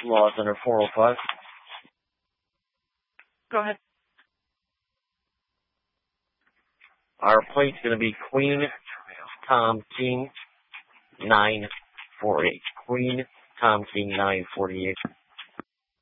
Laws under 405. Go ahead. Our plate's going to be Queen, Tom, King, 948. Queen, Tom, King, 948.